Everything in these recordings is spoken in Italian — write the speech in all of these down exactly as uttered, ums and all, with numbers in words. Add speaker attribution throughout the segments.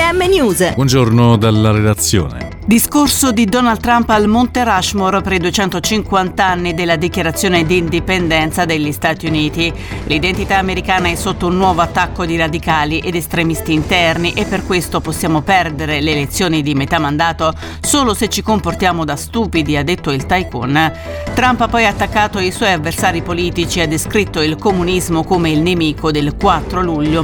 Speaker 1: M News.
Speaker 2: Buongiorno dalla redazione.
Speaker 3: Discorso di Donald Trump al Monte Rushmore per i duecentocinquanta anni della dichiarazione di indipendenza degli Stati Uniti. L'identità americana è sotto un nuovo attacco di radicali ed estremisti interni e per questo possiamo perdere le elezioni di metà mandato solo se ci comportiamo da stupidi, ha detto il tycoon. Trump ha poi attaccato i suoi avversari politici e ha descritto il comunismo come il nemico del quattro luglio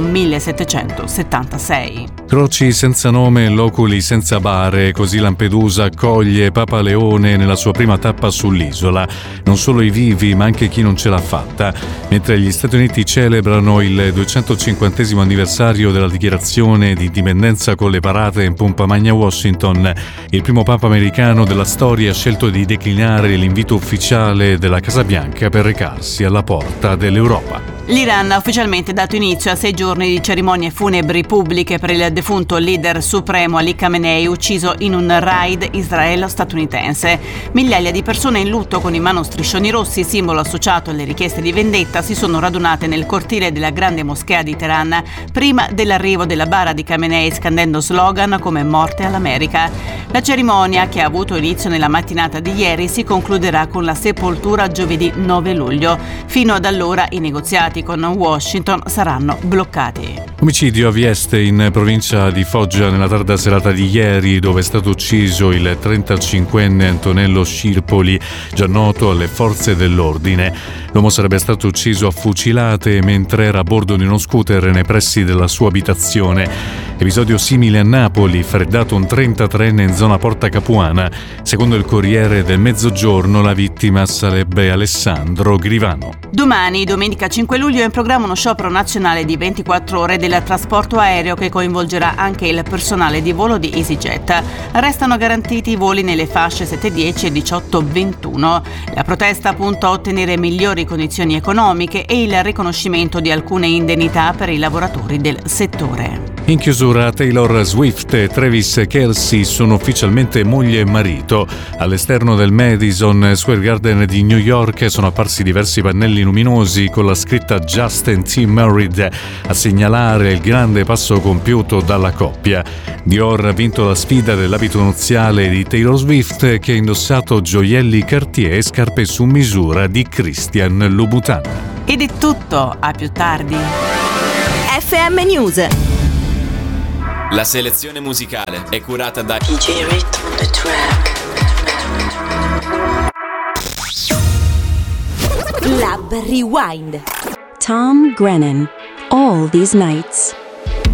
Speaker 3: millesettecentosettantasei.
Speaker 2: Croci senza nome, loculi senza bare, così Lampedusa accoglie Papa Leone nella sua prima tappa sull'isola. Non solo i vivi, ma anche chi non ce l'ha fatta. Mentre gli Stati Uniti celebrano il duecentocinquantesimo anniversario della dichiarazione di indipendenza con le parate in pompa magna a Washington, il primo Papa americano della storia ha scelto di declinare l'invito ufficiale della Casa Bianca per recarsi alla porta dell'Europa.
Speaker 3: L'Iran ha ufficialmente dato inizio a sei giorni di cerimonie funebri pubbliche per il defunto leader supremo Ali Khamenei, ucciso in un raid israelo-statunitense. Migliaia di persone in lutto con in mano striscioni rossi, simbolo associato alle richieste di vendetta, si sono radunate nel cortile della grande moschea di Teheran prima dell'arrivo della bara di Khamenei, scandendo slogan come "Morte all'America". La cerimonia, che ha avuto inizio nella mattinata di ieri, si concluderà con la sepoltura giovedì nove luglio. Fino ad allora i negoziati con Washington saranno bloccati.
Speaker 2: Omicidio a Vieste, in provincia di Foggia, nella tarda serata di ieri, dove è stato ucciso il trentacinquenne Antonello Scirpoli, già noto alle forze dell'ordine. L'uomo sarebbe stato ucciso a fucilate mentre era a bordo di uno scooter nei pressi della sua abitazione. Episodio simile a Napoli, freddato un trentatreenne in zona Porta Capuana. Secondo il Corriere del Mezzogiorno, la vittima sarebbe Alessandro Grivano.
Speaker 3: Domani, domenica cinque luglio, è in programma uno sciopero nazionale di ventiquattro ore del trasporto aereo che coinvolgerà anche il personale di volo di EasyJet. Restano garantiti i voli nelle fasce sette dieci e diciotto ventuno. La protesta punta a ottenere migliori condizioni economiche e il riconoscimento di alcune indennità per i lavoratori del settore.
Speaker 2: In chiusura, Taylor Swift e Travis Kelce sono ufficialmente moglie e marito. All'esterno del Madison Square Garden di New York sono apparsi diversi pannelli luminosi con la scritta Just and T Married a segnalare il grande passo compiuto dalla coppia. Dior ha vinto la sfida dell'abito nuziale di Taylor Swift, che ha indossato gioielli Cartier e scarpe su misura di Christian Louboutin.
Speaker 3: Ed è tutto, a più tardi.
Speaker 1: F M News.
Speaker 4: La selezione musicale è curata da
Speaker 5: D J Rhythm on the track.
Speaker 1: Lab Rewind.
Speaker 6: Tom Grennan. All These Nights.